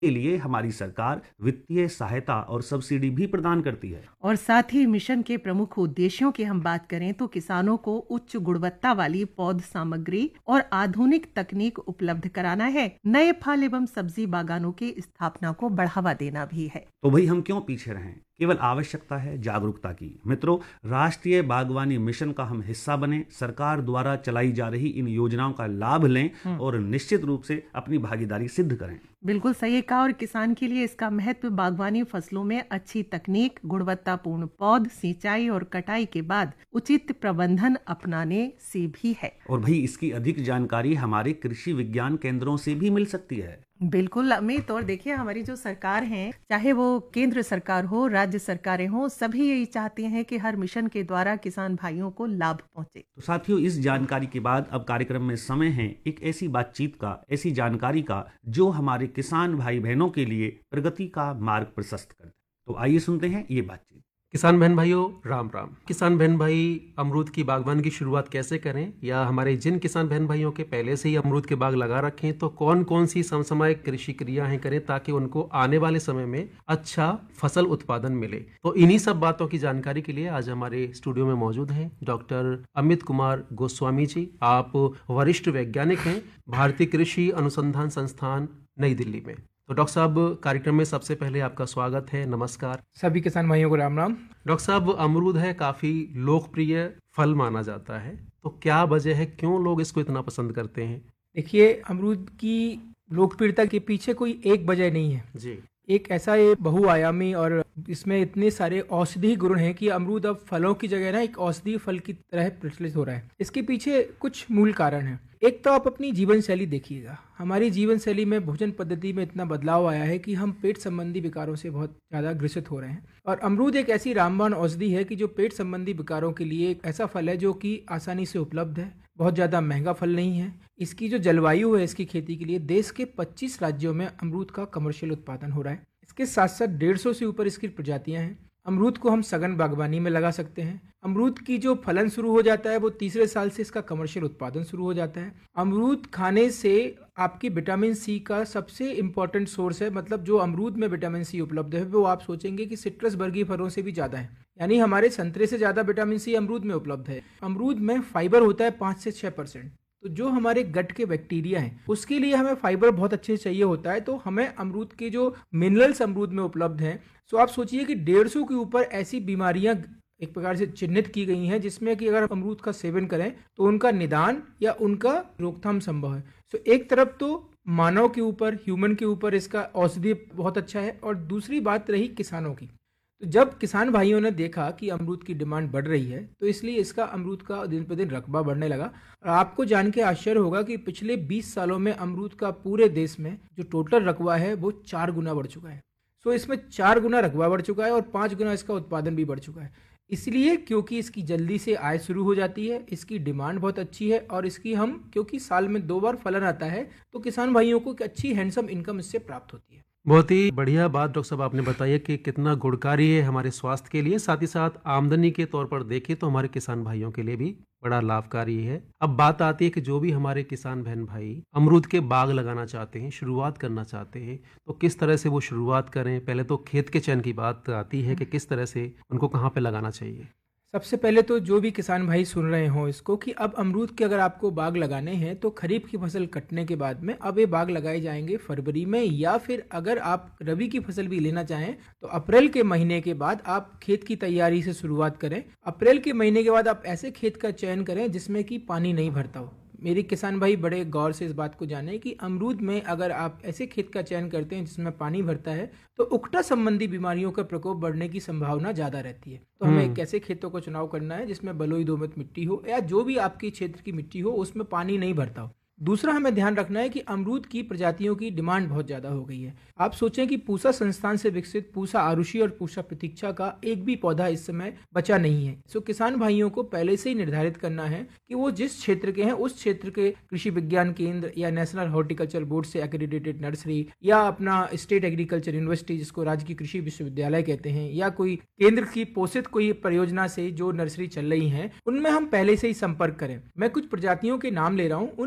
के लिए हमारी सरकार वित्तीय सहायता और सब्सिडी भी प्रदान करती है। और साथ ही मिशन के प्रमुख उद्देश्यों की हम बात करें तो किसानों को उच्च गुणवत्ता वाली पौध सामग्री और आधुनिक तकनीक उपलब्ध कराना है। नए फल एवं सब्जी बागानों की स्थापना को बढ़ावा देना भी है। तो भाई हम क्यों पीछे रहें, केवल आवश्यकता है जागरूकता की। मित्रों, राष्ट्रीय बागवानी मिशन का हम हिस्सा बने, सरकार द्वारा चलाई जा रही इन योजनाओं का लाभ लें और निश्चित रूप से अपनी भागीदारी सिद्ध करें। बिल्कुल सही कहा। और किसान के लिए इसका महत्व बागवानी फसलों में अच्छी तकनीक, गुणवत्तापूर्ण पौध, सिंचाई और कटाई के बाद उचित प्रबंधन अपनाने से भी है। और भाई इसकी अधिक जानकारी हमारे कृषि विज्ञान केंद्रों से भी मिल सकती है। बिल्कुल अमित। और देखिए, हमारी जो सरकार है, चाहे वो केंद्र सरकार हो, राज्य सरकारें हो, सभी यही चाहती हैं कि हर मिशन के द्वारा किसान भाइयों को लाभ पहुंचे। तो साथियों, इस जानकारी के बाद अब कार्यक्रम में समय है एक ऐसी बातचीत का, ऐसी जानकारी का जो हमारे किसान भाई बहनों के लिए प्रगति का मार्ग प्रशस्त करते। तो आइए सुनते हैं ये बातचीत। किसान बहन भाइयों, राम राम। किसान बहन भाई, अमरूद की बागवानी की शुरुआत कैसे करें, या हमारे जिन किसान बहन भाइयों के पहले से ही अमरूद के बाग लगा रखें, तो कौन कौन सी समसामयिक कृषि क्रियाएं करें ताकि उनको आने वाले समय में अच्छा फसल उत्पादन मिले। तो इन्हीं सब बातों की जानकारी के लिए आज हमारे स्टूडियो में मौजूद हैं डॉक्टर अमित कुमार गोस्वामी जी। आप वरिष्ठ वैज्ञानिक हैं, भारतीय कृषि अनुसंधान संस्थान, नई दिल्ली में। तो डॉक्टर साहब, कार्यक्रम में सबसे पहले आपका स्वागत है, नमस्कार। सभी किसान भाइयों को राम राम। डॉक्टर साहब, अमरूद है काफी लोकप्रिय फल माना जाता है, तो क्या वजह है, क्यों लोग इसको इतना पसंद करते हैं? देखिए, अमरूद की लोकप्रियता के पीछे कोई एक वजह नहीं है जी। एक ऐसा ये बहुआयामी और इसमें इतने सारे औषधीय गुण हैं कि अमरूद अब फलों की जगह ना एक औषधीय फल की तरह प्रचलित हो रहा है। इसके पीछे कुछ मूल कारण हैं। एक तो आप अपनी जीवन शैली देखिएगा। हमारी जीवन शैली में, भोजन पद्धति में इतना बदलाव आया है कि हम पेट संबंधी विकारों से बहुत ज़्यादा ग्रसित हो रहे हैं। और अमरूद एक ऐसी रामबाण औषधि है कि जो पेट संबंधी विकारों के लिए एक ऐसा फल है जो कि आसानी से उपलब्ध है, बहुत ज़्यादा महंगा फल नहीं है। इसकी जो जलवायु है इसकी खेती के लिए, देश के 25 राज्यों में अमरूद का कमर्शियल उत्पादन हो रहा है। इसके साथ साथ 150 से ऊपर इसकी प्रजातियां हैं। अमरूद को हम सघन बागवानी में लगा सकते हैं। अमरूद की जो फलन शुरू हो जाता है वो तीसरे साल से इसका कमर्शियल उत्पादन शुरू हो जाता है। अमरूद खाने से आपकी विटामिन सी का सबसे इम्पॉर्टेंट सोर्स है, मतलब जो अमरूद में विटामिन सी उपलब्ध है वो आप सोचेंगे कि सिट्रस वर्गीय फलों से भी ज़्यादा है, यानी हमारे संतरे से ज़्यादा विटामिन सी अमरूद में उपलब्ध है। अमरूद में फाइबर होता है 5 से 6%। तो जो हमारे गट के बैक्टीरिया हैं उसके लिए हमें फाइबर बहुत अच्छे से चाहिए होता है। तो हमें अमरूद के जो मिनरल्स अमरूद में उपलब्ध हैं, तो आप सोचिए कि 150 के ऊपर ऐसी बीमारियां एक प्रकार से चिन्हित की गई हैं जिसमें कि अगर अमरूद का सेवन करें तो उनका निदान या उनका रोकथाम संभव है। तो एक तरफ तो मानव के ऊपर, ह्यूमन के ऊपर इसका औषधि बहुत अच्छा है, और दूसरी बात रही किसानों की। तो जब किसान भाइयों ने देखा कि अमरूद की डिमांड बढ़ रही है तो इसलिए इसका अमरूद का दिन पर दिन रकबा बढ़ने लगा। और आपको जान के आश्चर्य होगा कि पिछले 20 सालों में अमरूद का पूरे देश में जो टोटल रकबा है वो 4 गुना बढ़ चुका है। सो इसमें 4 गुना रकबा बढ़ चुका है और 5 गुना इसका उत्पादन भी बढ़ चुका है। इसलिए क्योंकि इसकी जल्दी से आय शुरू हो जाती है, इसकी डिमांड बहुत अच्छी है, और इसकी हम क्योंकि साल में 2 बार फलन आता है तो किसान भाइयों को एक अच्छी हैंडसम इनकम इससे प्राप्त होती है। बहुत ही बढ़िया बात डॉक्टर साहब आपने बताया कि कितना गुणकारी है हमारे स्वास्थ्य के लिए, साथ ही साथ आमदनी के तौर पर देखें तो हमारे किसान भाइयों के लिए भी बड़ा लाभकारी है। अब बात आती है कि जो भी हमारे किसान बहन भाई अमरूद के बाग लगाना चाहते हैं, शुरुआत करना चाहते हैं, तो किस तरह से वो शुरुआत करें? पहले तो खेत के चयन की बात आती है कि किस तरह से उनको कहाँ पे लगाना चाहिए। सबसे पहले तो जो भी किसान भाई सुन रहे हो इसको, कि अब अमरूद के अगर आपको बाग लगाने हैं तो खरीफ की फसल कटने के बाद में अब ये बाग लगाए जाएंगे फरवरी में, या फिर अगर आप रबी की फसल भी लेना चाहें तो अप्रैल के महीने के बाद आप खेत की तैयारी से शुरुआत करें। अप्रैल के महीने के बाद आप ऐसे खेत का चयन करें जिसमें कि पानी नहीं भरता हो। मेरे किसान भाई बड़े गौर से इस बात को जाने कि अमरूद में अगर आप ऐसे खेत का चयन करते हैं जिसमें पानी भरता है तो उकटा संबंधी बीमारियों का प्रकोप बढ़ने की संभावना ज्यादा रहती है। तो हमें कैसे खेतों को चुनाव करना है जिसमें बलुई दोमट मिट्टी हो या जो भी आपके क्षेत्र की मिट्टी हो उसमें पानी नहीं भरता हो। दूसरा हमें ध्यान रखना है कि अमरूद की प्रजातियों की डिमांड बहुत ज्यादा हो गई है। आप सोचें कि पूसा संस्थान से विकसित पूसा आरुषि और पूसा प्रतीक्षा का एक भी पौधा इस समय बचा नहीं है। सो किसान भाइयों को पहले से ही निर्धारित करना है कि वो जिस क्षेत्र के हैं उस क्षेत्र के कृषि विज्ञान केंद्र या नेशनल हॉर्टिकल्चर बोर्ड से एक्रेडिटेड नर्सरी या अपना स्टेट एग्रीकल्चर यूनिवर्सिटी जिसको राज्य की कृषि विश्वविद्यालय कहते हैं, या कोई केंद्र की पोषित कोई परियोजना से जो नर्सरी चल रही है, उनमें हम पहले से ही संपर्क करें। मैं कुछ प्रजातियों के नाम ले रहा हूँ। उन प्रजातियों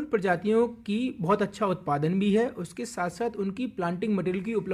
प्रजातियों की बहुत अच्छा उत्पादन भी है, उसके साथ साथ उनकी प्लांटिंग मटेरियल की